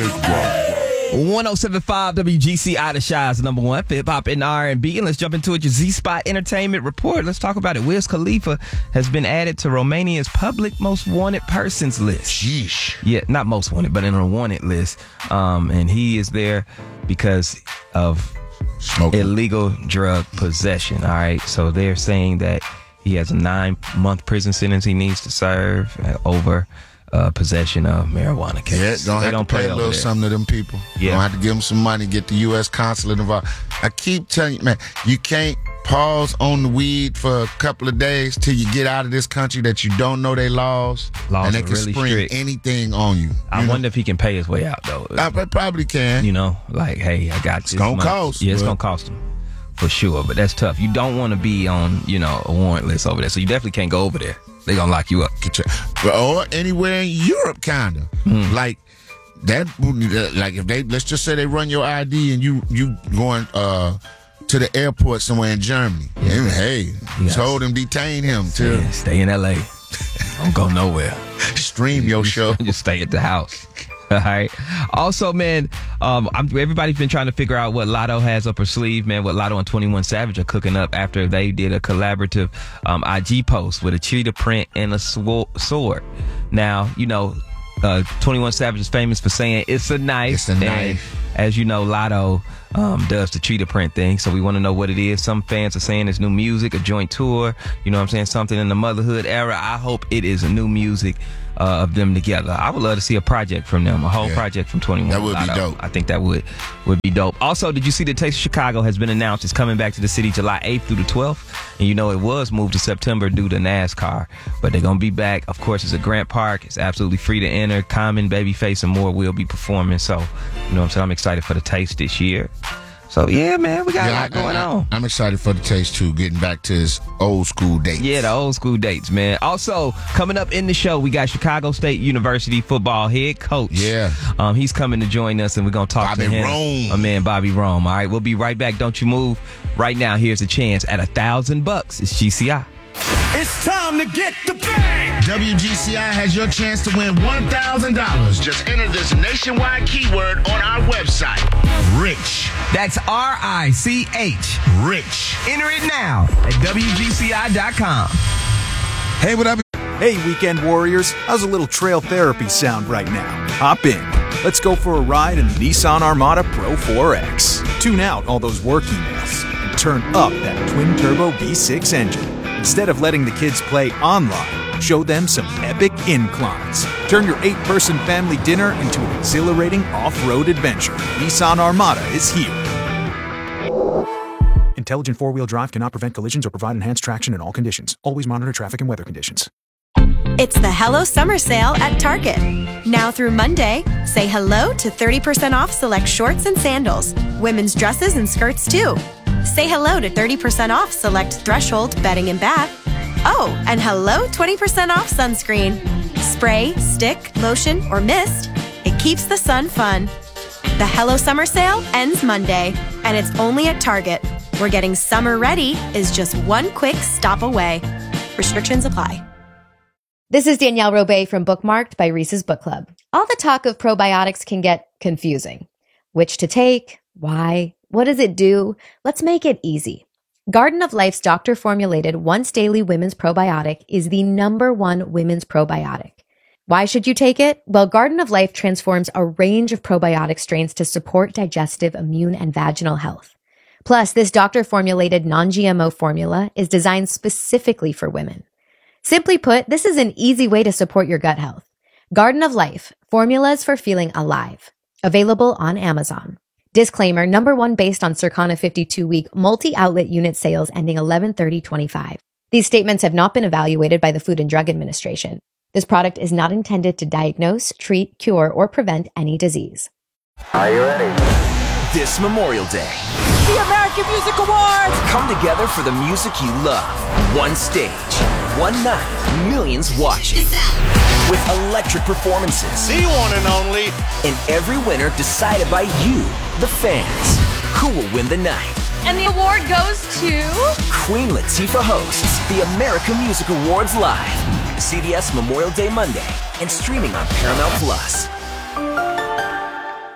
1075 WGCI, the Shy's number one for hip hop and R&B. And let's jump into it. Your Z Spot Entertainment Report. Let's talk about it. Wiz Khalifa has been added to Romania's public most wanted persons list. Sheesh. Yeah, not most wanted, but in a wanted list. And he is there because of Smoking. illegal drug possession. All right. So they're saying that he has a 9-month prison sentence he needs to serve over possession of marijuana case. Yeah, They don't pay a little something to them people. Yeah. Don't have to give them some money, get the U.S. consulate involved. I keep telling you, man, you can't pause on the weed for a couple of days till you get out of this country that you don't know their laws and they are can really spring strict. anything on you. I wonder if he can pay his way out, though. I probably can. You know, like, hey, I got this. It's going to cost. Yeah, it's going to cost him. For sure, but that's tough. You don't want to be on, a warrant list over there, so you definitely can't go over there. They're going to lock you up. Or anywhere in Europe, kind of. Like that. Like if they, let's just say they run your ID and you going to the airport somewhere in Germany. And, hey, told him, detain him till stay in LA. Don't go nowhere. Stream your show. Just stay at the house. All right. Also, man, everybody's been trying to figure out what Lotto has up her sleeve, man. What Lotto and 21 Savage are cooking up after they did a collaborative IG post with a cheetah print and a sword. Now, 21 Savage is famous for saying it's a knife. It's a knife. And, as you know, Lotto does the cheetah print thing, so we want to know what it is. Some fans are saying it's new music, a joint tour. You know what I'm saying? Something in the motherhood era. I hope it is a new music of them together. I would love to see a project from them, a whole project from 21. That would Lotto. be dope. I think that would be dope. Also, did you see the Taste of Chicago has been announced? It's coming back to the city July 8th through the 12th. And it was moved to September due to NASCAR. But they're going to be back. Of course, it's at Grant Park. It's absolutely free to enter. Common, Babyface, and more will be performing. So, you know what I'm saying? I'm excited for the Taste this year. So, yeah, man, we got a lot going on. I'm excited for the Taste, too, getting back to his old school dates. Yeah, the old school dates, man. Also, coming up in the show, we got Chicago State University football head coach. Yeah. He's coming to join us, and we're going to talk to him. Rome. My man, Bobby Rome. All right, we'll be right back. Don't you move. Right now, here's a chance at $1,000. It's GCI. It's time to get the bag. WGCI has your chance to win $1,000. Just enter this nationwide keyword on our website. Rich. That's RICH. Rich. Enter it now at WGCI.com. Hey, what up? Hey, weekend warriors. How's a little trail therapy sound right now? Hop in. Let's go for a ride in the Nissan Armada Pro 4X. Tune out all those work emails and turn up that twin-turbo V6 engine. Instead of letting the kids play online, show them some epic inclines. Turn your 8-person family dinner into an exhilarating off-road adventure. Nissan Armada is here. Intelligent four-wheel drive cannot prevent collisions or provide enhanced traction in all conditions. Always monitor traffic and weather conditions. It's the Hello Summer Sale at Target. Now through Monday, say hello to 30% off select shorts and sandals. Women's dresses and skirts too. Say hello to 30% off select Threshold bedding and bath. Oh, and hello 20% off sunscreen. Spray, stick, lotion, or mist. It keeps the sun fun. The Hello Summer Sale ends Monday, and it's only at Target, where getting summer ready is just one quick stop away. Restrictions apply. This is Danielle Robay from Bookmarked by Reese's Book Club. All the talk of probiotics can get confusing. Which to take? Why? What does it do? Let's make it easy. Garden of Life's doctor-formulated once-daily women's probiotic is the #1 women's probiotic. Why should you take it? Well, Garden of Life transforms a range of probiotic strains to support digestive, immune, and vaginal health. Plus, this doctor-formulated non-GMO formula is designed specifically for women. Simply put, this is an easy way to support your gut health. Garden of Life, formulas for feeling alive. Available on Amazon. Disclaimer, #1 based on Circana 52-week multi-outlet unit sales ending 11/30/25. These statements have not been evaluated by the Food and Drug Administration. This product is not intended to diagnose, treat, cure, or prevent any disease. Are you ready? This Memorial Day, The American Music Awards. come together for the music you love. One stage, one night, millions watching. With electric performances. The one and only. And every winner decided by you, the fans. Who will win the night? And the award goes to... Queen Latifah hosts the American Music Awards live. CBS Memorial Day Monday and streaming on Paramount Plus.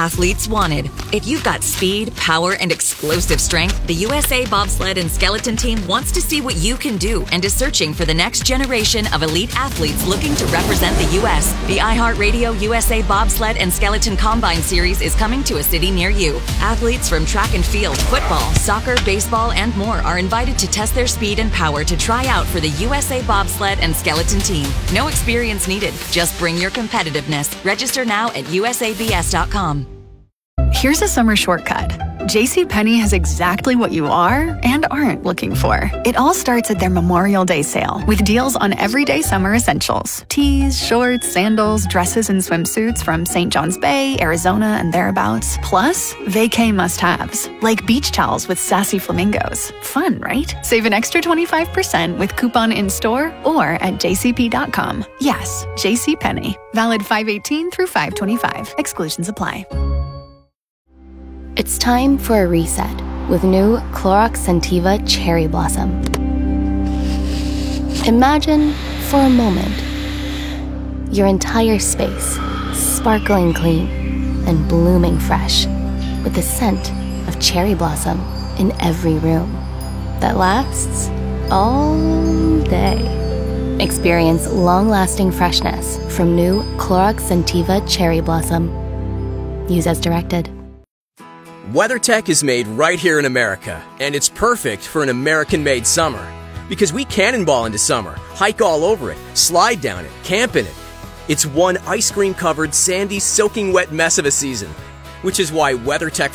athletes wanted. If you've got speed, power, and explosive strength, the USA Bobsled and Skeleton Team wants to see what you can do and is searching for the next generation of elite athletes looking to represent the U.S. The iHeartRadio USA Bobsled and Skeleton Combine Series is coming to a city near you. Athletes from track and field, football, soccer, baseball, and more are invited to test their speed and power to try out for the USA Bobsled and Skeleton Team. No experience needed. Just bring your competitiveness. Register now at usabs.com. Here's a summer shortcut. JCPenney has exactly what you are and aren't looking for. It all starts at their Memorial Day sale with deals on everyday summer essentials. Tees, shorts, sandals, dresses, and swimsuits from St. John's Bay, Arizona, and thereabouts. Plus, vacay must-haves, like beach towels with sassy flamingos. Fun, right? Save an extra 25% with coupon in-store or at jcp.com. Yes, JCPenney. Valid 5/18 through 5/25. Exclusions apply. It's time for a reset with new Clorox Scentiva Cherry Blossom. Imagine, for a moment, your entire space sparkling clean and blooming fresh with the scent of cherry blossom in every room that lasts all day. Experience long-lasting freshness from new Clorox Scentiva Cherry Blossom. Use as directed. WeatherTech is made right here in America, and it's perfect for an American-made summer. Because we cannonball into summer, hike all over it, slide down it, camp in it. It's one ice cream-covered, sandy, soaking wet mess of a season, which is why WeatherTech